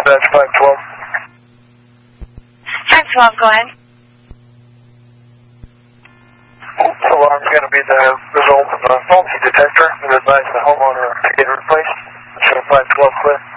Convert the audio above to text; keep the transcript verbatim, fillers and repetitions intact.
Dispatch five twelve. five twelve, go ahead. Alarm's going to be the result of a faulty detector. We advise the homeowner to get it replaced. So five twelve clear.